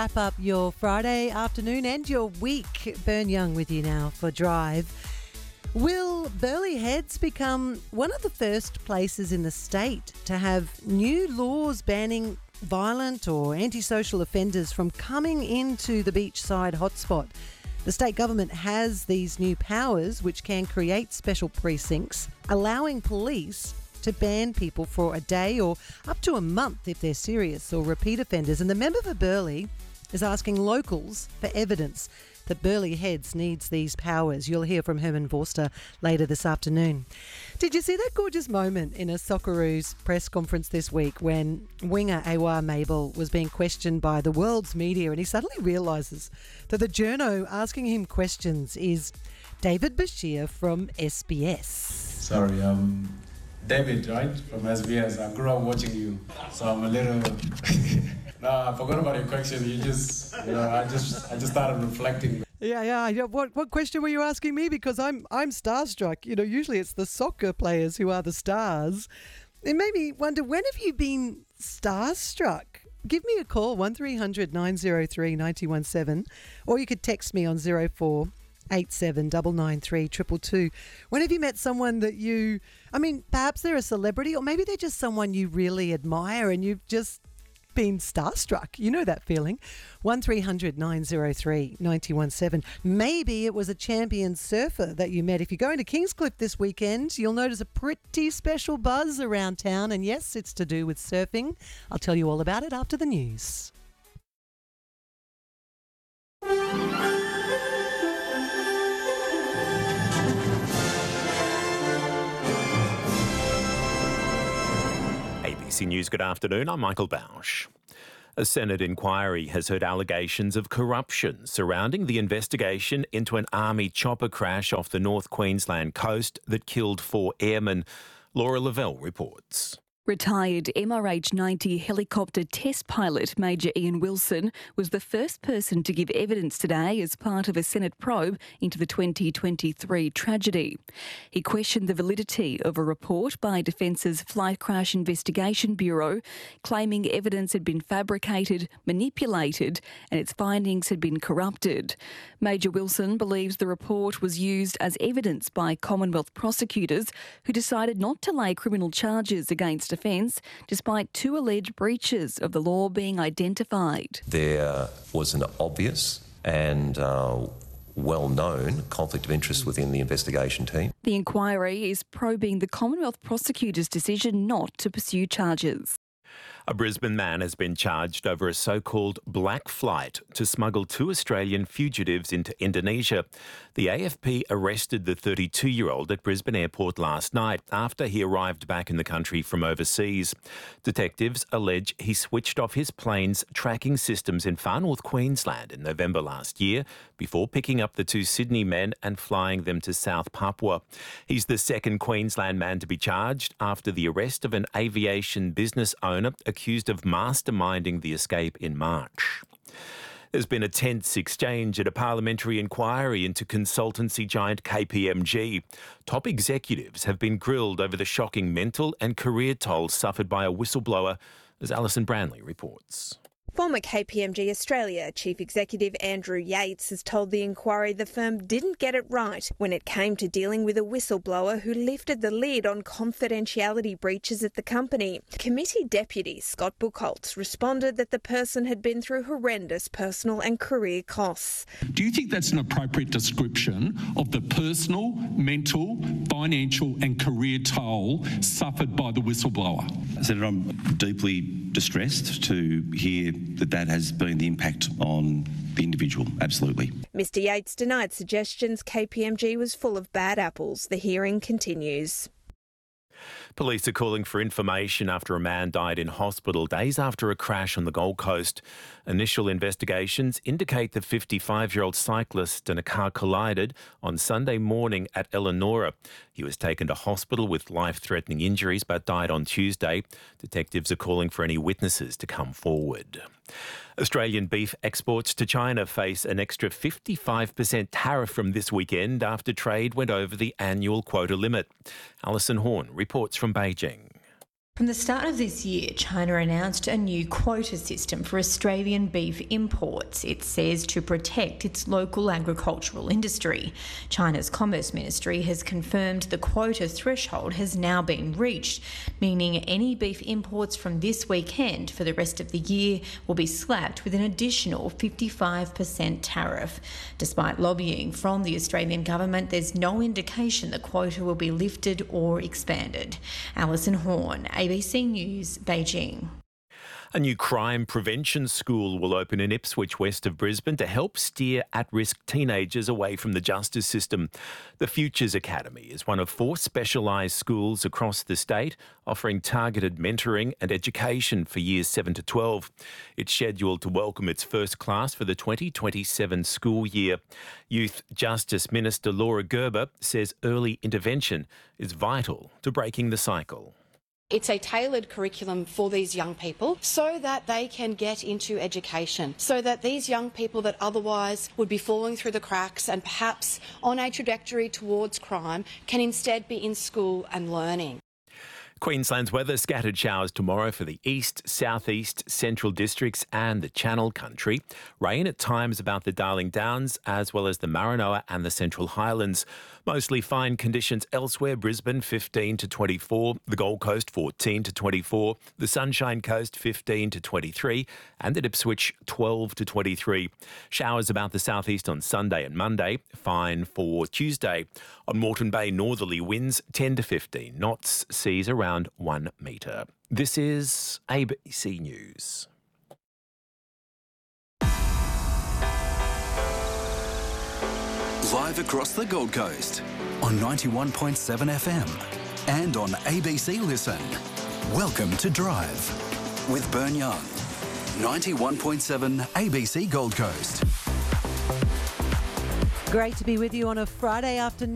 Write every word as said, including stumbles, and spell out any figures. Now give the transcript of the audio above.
Wrap up your Friday afternoon and your week. Bern Young with you now for Drive. Will Burleigh Heads become one of the first places in the state to have new laws banning violent or antisocial offenders from coming into the beachside hotspot? The state government has these new powers which can create special precincts, allowing police to ban people for a day or up to a month if they're serious or repeat offenders. And the member for Burleigh is asking locals for evidence that Burleigh Heads needs these powers. You'll hear from Herman Vorster later this afternoon. Did you see that gorgeous moment in a Socceroos press conference this week when winger Aouar Mabel was being questioned by the world's media and he suddenly realises that the journo asking him questions is David Bashir from S B S? Sorry, um, David, right, from S B S. I grew up watching you, so I'm a little... No, I forgot about your question. You just, you know, I just, I just started reflecting. Yeah, yeah. yeah. What, what question were you asking me? Because I'm, I'm starstruck. You know, usually it's the soccer players who are the stars. It made me wonder, when have you been starstruck? Give me a call, one three hundred nine oh three nine one seven, or you could text me on zero four eight seven nine nine three two two two. When have you met someone that you, I mean, perhaps they're a celebrity, or maybe they're just someone you really admire and you've just been starstruck? You know that feeling. one three hundred nine oh three nine one seven. Maybe it was a champion surfer that you met. If you're going to Kingscliff this weekend, you'll notice a pretty special buzz around town. And yes, it's to do with surfing. I'll tell you all about it after the news. A B C News, good afternoon. I'm Michael Bausch. A Senate inquiry has heard allegations of corruption surrounding the investigation into an army chopper crash off the North Queensland coast that killed four airmen. Laura Lavelle reports. Retired M R H ninety helicopter test pilot Major Ian Wilson was the first person to give evidence today as part of a Senate probe into the twenty twenty-three tragedy. He questioned the validity of a report by Defence's Flight Crash Investigation Bureau claiming evidence had been fabricated, manipulated and its findings had been corrupted. Major Wilson believes the report was used as evidence by Commonwealth prosecutors who decided not to lay criminal charges against offence despite two alleged breaches of the law being identified. There was an obvious and uh, well-known conflict of interest within the investigation team. The inquiry is probing the Commonwealth prosecutors' decision not to pursue charges. A Brisbane man has been charged over a so-called black flight to smuggle two Australian fugitives into Indonesia. The A F P arrested the thirty-two-year-old at Brisbane Airport last night after he arrived back in the country from overseas. Detectives allege he switched off his plane's tracking systems in far north Queensland in November last year before picking up the two Sydney men and flying them to South Papua. He's the second Queensland man to be charged after the arrest of an aviation business owner accused of masterminding the escape in March. There's been a tense exchange at a parliamentary inquiry into consultancy giant K P M G. Top executives have been grilled over the shocking mental and career toll suffered by a whistleblower, as Alison Branley reports. Former K P M G Australia Chief Executive Andrew Yates has told the inquiry the firm didn't get it right when it came to dealing with a whistleblower who lifted the lid on confidentiality breaches at the company. Committee Deputy Scott Buchholz responded that the person had been through horrendous personal and career costs. Do you think that's an appropriate description of the personal, mental, financial and career toll suffered by the whistleblower? Senator, I'm deeply distressed to hear that that has been the impact on the individual, absolutely. Mister Yates denied suggestions K P M G was full of bad apples. The hearing continues. Police are calling for information after a man died in hospital days after a crash on the Gold Coast. Initial investigations indicate the fifty-five-year-old cyclist and a car collided on Sunday morning at Eleonora. He was taken to hospital with life-threatening injuries but died on Tuesday. Detectives are calling for any witnesses to come forward. Australian beef exports to China face an extra fifty-five percent tariff from this weekend after trade went over the annual quota limit. Alison Horn reports from Beijing. From the start of this year, China announced a new quota system for Australian beef imports. It says to protect its local agricultural industry. China's Commerce Ministry has confirmed the quota threshold has now been reached, meaning any beef imports from this weekend for the rest of the year will be slapped with an additional fifty-five percent tariff. Despite lobbying from the Australian government, there's no indication the quota will be lifted or expanded. Alison Horn, A B C News, Beijing. A new crime prevention school will open in Ipswich, west of Brisbane, to help steer at-risk teenagers away from the justice system. The Futures Academy is one of four specialised schools across the state offering targeted mentoring and education for years seven to twelve. It's scheduled to welcome its first class for the twenty twenty-seven school year. Youth Justice Minister Laura Gerber says early intervention is vital to breaking the cycle. It's a tailored curriculum for these young people so that they can get into education, so that these young people that otherwise would be falling through the cracks and perhaps on a trajectory towards crime can instead be in school and learning. Queensland's weather: scattered showers tomorrow for the east, southeast, central districts and the Channel Country. Rain at times about the Darling Downs as well as the Maranoa and the Central Highlands. Mostly fine conditions elsewhere. Brisbane fifteen to twenty-four, the Gold Coast fourteen to twenty-four, the Sunshine Coast fifteen to twenty-three and at Ipswich twelve to twenty-three. Showers about the southeast on Sunday and Monday, fine for Tuesday. On Moreton Bay, northerly winds ten to fifteen knots, seas around one metre. This is A B C News. Live across the Gold Coast on ninety-one point seven F M and on A B C Listen. Welcome to Drive with Bern Young. ninety-one point seven A B C Gold Coast. Great to be with you on a Friday afternoon.